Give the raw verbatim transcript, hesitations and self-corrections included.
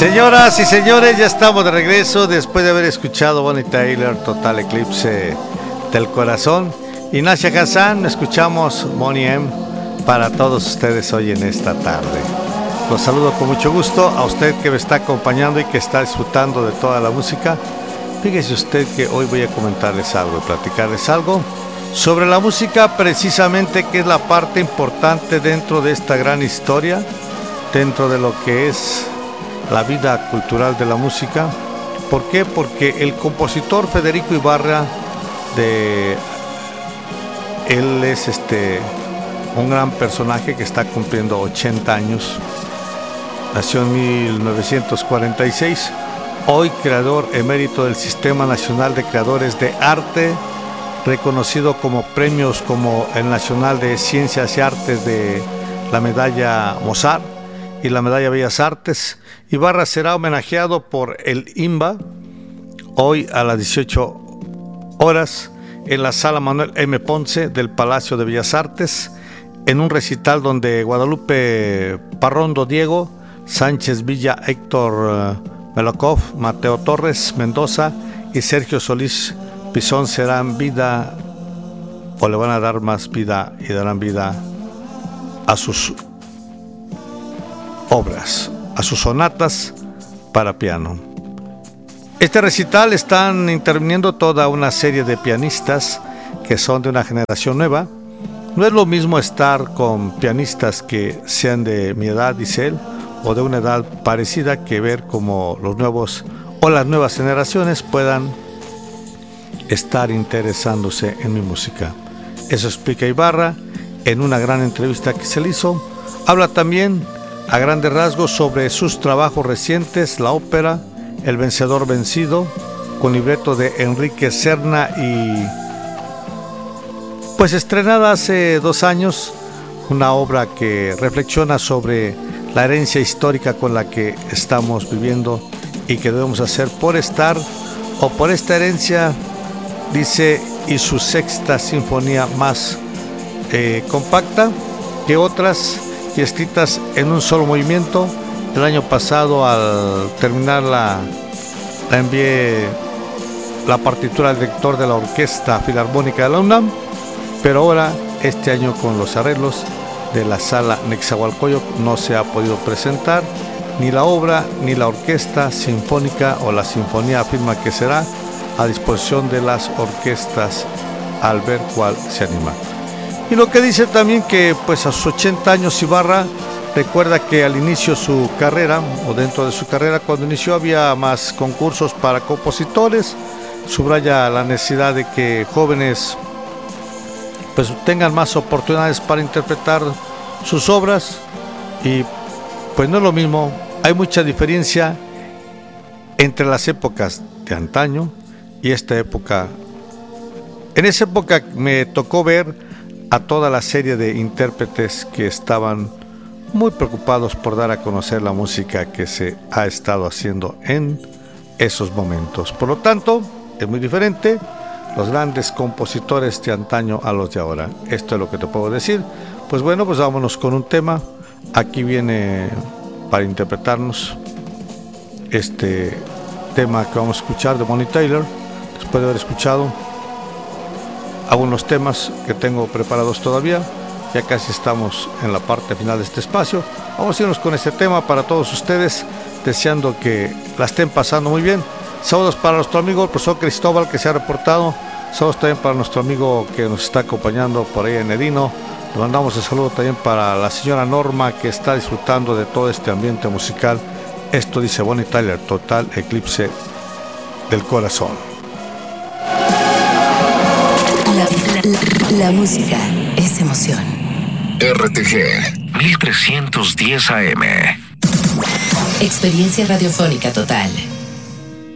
Señoras y señores, ya estamos de regreso después de haber escuchado Bonnie Tyler, Total Eclipse del Corazón, y Nasha Hassan. Escuchamos Bonnie M para todos ustedes hoy en esta tarde. Los saludo con mucho gusto a usted que me está acompañando y que está disfrutando de toda la música. Fíjese usted que hoy voy a comentarles algo y platicarles algo sobre la música, precisamente, que es la parte importante dentro de esta gran historia, dentro de lo que es la vida cultural de la música. ¿Por qué? Porque el compositor Federico Ibarra, de él es este un gran personaje que está cumpliendo ochenta años. Nació en mil novecientos cuarenta y seis, hoy creador emérito del Sistema Nacional de Creadores de Arte, reconocido como premios como el Nacional de Ciencias y Artes de la Medalla Mozart y la Medalla Bellas Artes. Ibarra será homenajeado por el I N B A hoy a las dieciocho horas en la Sala Manuel M. Ponce del Palacio de Bellas Artes, en un recital donde Guadalupe Parrondo Diego, Sánchez Villa, Héctor uh, Melokov, Mateo Torres Mendoza y Sergio Solís Pisón serán vida, o le van a dar más vida y darán vida a sus obras, a sus sonatas para piano. Este recital están interviniendo toda una serie de pianistas que son de una generación nueva. No es lo mismo estar con pianistas que sean de mi edad, dice él, o de una edad parecida, que ver como los nuevos o las nuevas generaciones puedan estar interesándose en mi música. Eso explica Ibarra en una gran entrevista que se le hizo. Habla también a grandes rasgos sobre sus trabajos recientes, la ópera El Vencedor Vencido, con libreto de Enrique Serna y pues estrenada hace dos años, una obra que reflexiona sobre la herencia histórica con la que estamos viviendo y que debemos hacer por estar o por esta herencia, dice, y su sexta sinfonía más eh, compacta que otras y escritas en un solo movimiento. El año pasado, al terminar la, la envié la partitura al director de la Orquesta Filarmónica de la UNAM, pero ahora este año con los arreglos de la Sala Nezahualcóyotl no se ha podido presentar ni la obra ni la orquesta sinfónica, o la sinfonía afirma que será a disposición de las orquestas al ver cuál se anima. Y lo que dice también que pues a sus ochenta años Ibarra recuerda que al inicio de su carrera, o dentro de su carrera, cuando inició había más concursos para compositores. Subraya la necesidad de que jóvenes pues tengan más oportunidades para interpretar sus obras, y pues no es lo mismo, hay mucha diferencia entre las épocas de antaño y esta época. En esa época me tocó ver a toda la serie de intérpretes que estaban muy preocupados por dar a conocer la música que se ha estado haciendo en esos momentos. Por lo tanto, es muy diferente los grandes compositores de antaño a los de ahora. Esto es lo que te puedo decir. Pues bueno, pues vámonos con un tema. Aquí viene para interpretarnos este tema que vamos a escuchar de Bonnie Tyler, después de haber escuchado algunos temas que tengo preparados todavía. Ya casi estamos en la parte final de este espacio. Vamos a irnos con este tema para todos ustedes, deseando que la estén pasando muy bien. Saludos para nuestro amigo el profesor Cristóbal, que se ha reportado. Saludos también para nuestro amigo que nos está acompañando por ahí en Edino. Le mandamos el saludo también para la señora Norma, que está disfrutando de todo este ambiente musical. Esto dice Bonnie Tyler, Total Eclipse del Corazón. La, la, la música es emoción. R T G mil trescientos diez A M. Experiencia radiofónica total.